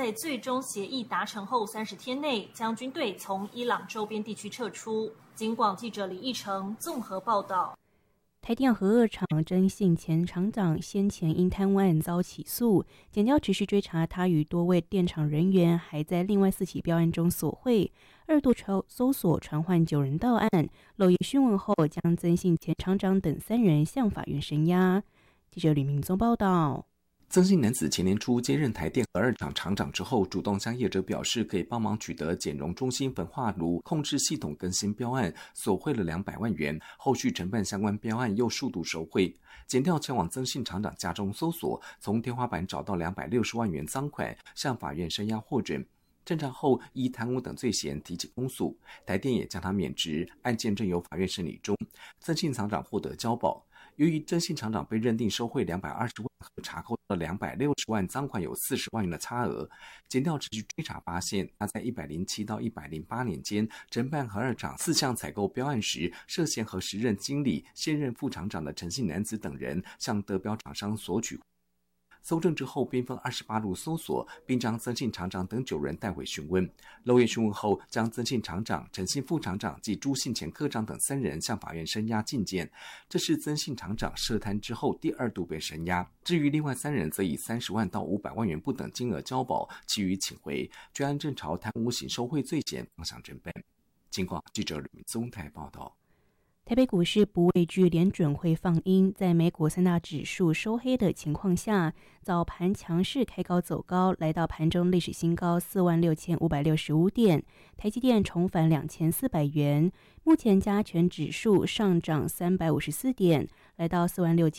在最终协议达成后30天内将军队从伊朗周边地区撤出。警广记者李义成综合报道。 台电核二厂征信前厂长先前因贪污案遭起诉，检调持续追查他与多位电厂人员还在另外4起标案中索贿，二度搜索传唤9人到案，漏夜讯问后将曾信前厂长等3人向法院声押。记者李明宗报道。 曾姓男子前年初接任台电核二厂厂长之后，主动向业者表示可以帮忙取得减容中心焚化炉控制系统更新标案，索贿了200万元。后续承办相关标案又数度受贿。检调前往曾姓厂长家中搜索，从天花板找到260万元赃款，向法院声押获准。侦查后依贪污等罪嫌提起公诉，台电也将他免职，案件正由法院审理中。曾姓厂长获得交保。由于曾姓厂长被认定收贿220万和查扣了260万赃款有40万元的差额，检调持续追查发现，他在107到108年间承办核二厂4项采购标案时，涉嫌和时任经理、现任副厂长的陈姓男子等人向得标厂商索取。搜证之后，兵分28路搜索，并将曾姓厂长等9人带回询问。漏夜讯问后，将曾姓厂长、陈姓副厂长及朱姓前科长等3人向法院声押禁见。这是曾姓厂长涉贪之后第2度被声押。至于另外3人，则以30万到500万元不等金额交保，其余请回。专案正朝贪污行受贿罪嫌方向侦办。警广记者吕明宗台报道。 台北股市不畏惧联准会放鹰，在美股3大指数收黑的情况下，早盘强势开高走高，来到盘中历史新高46565点，台积电重返2400元。目前加权指数上涨354点，来到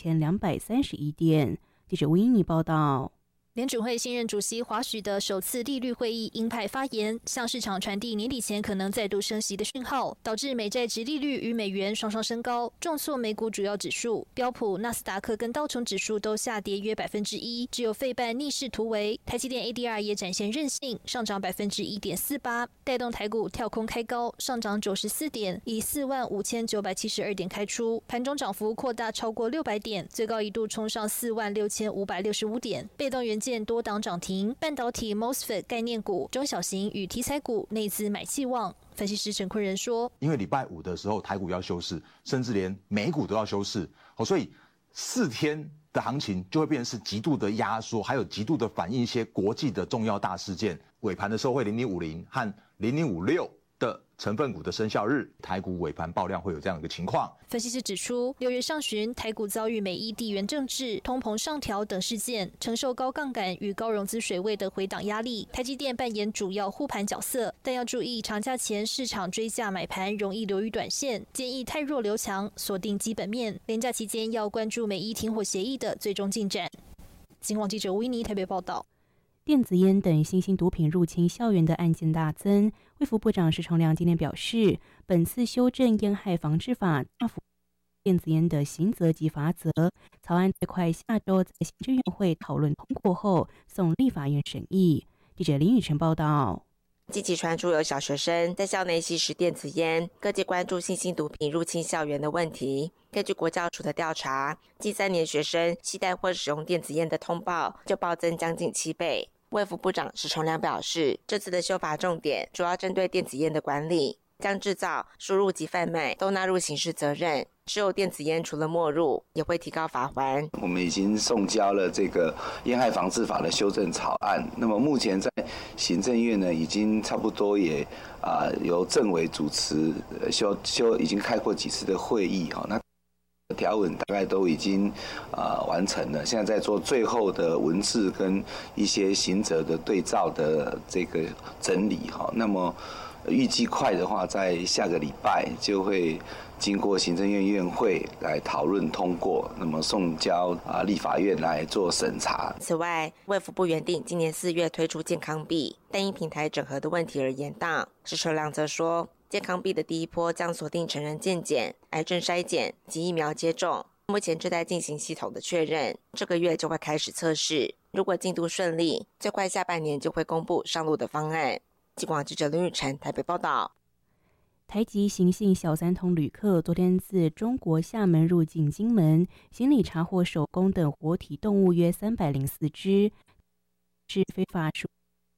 46231点。记者吴英妮报道。 联准会新任主席华许的首次利率会议鹰派发言，向市场传递年底前可能再度升息的讯号，导致美债殖利率与美元双双升高，重挫美股主要指数。标普、纳斯达克跟道琼指数都下跌约1%，只有费半逆势突围。台积电 ADR 也展现韧性，上涨1.48%，带动台股跳空开高，上涨94点，以45972点开出，盘中涨幅扩大超过600点，最高一度冲上46565点。被动元件多档涨停，半导体 MOSFET 概念股、中小型与题材股内资买气旺。分析师陈坤仁说， 因为礼拜5的时候台股要休市，甚至连美股都要休市，所以4天的行情就会变成是极度的压缩，还有极度的反映一些国际的重要大事件。尾盘的时候会0050和0056的成分股的生效日，台股尾盘爆量会有这样一个情况。 分析师指出，6月上旬台股遭遇美伊地缘政治、通膨上调等事件，承受高杠杆与高融资水位的回档压力。台积电扮演主要护盘角色，但要注意长假前市场追价买盘容易流于短线，建议太弱留强，锁定基本面。连假期间要关注美伊停火协议的最终进展。警广记者吴依妮台北报道。 电子烟等新兴毒品入侵校园的案件大增，卫福部长石崇良今天表示，本次修正烟害防治法大幅电子烟的刑责及罚则草案，最快下周在行政院会讨论通过后送立法院审议。记者林宇晨报道。 近期传出有小学生在校内吸食电子烟，各界关注新兴毒品入侵校园的问题。根据国教署的调查，近3年学生携带或使用电子烟的通报就暴增将近7倍。卫福部长石崇良表示，这次的修法重点主要针对电子烟的管理，将制造、输入及贩卖都纳入刑事责任。持有电子烟除了没入，也会提高罚锾。 我们已经送交了这个烟害防治法的修正草案，那么目前在行政院呢，已经差不多也由政委主持已经开过几次的会议哈，那条文大概都已经完成了，现在在做最后的文字跟一些刑责的对照的这个整理哈。那么预计快的话，在下个礼拜就会经过行政院院会来讨论通过，那么送交立法院来做审查。 此外，卫福部原定今年4月推出健康币，但因平台整合的问题而延宕。石崇良则说，健康币的第一波将锁定成人健检、癌症筛检及疫苗接种，目前正在进行系统的确认，这个月就会开始测试。如果进度顺利，最快下半年就会公布上路的方案。警广记者林宇晨台北报道。 台籍邢姓小三通旅客昨天自中国厦门入境金门，行李查获手工等活体动物约304只，是非法输